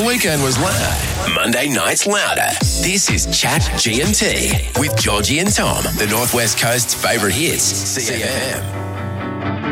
weekend was loud. Monday night's louder. This is Chat G&T with Georgie and Tom, the Northwest Coast's favourite hits, CFM.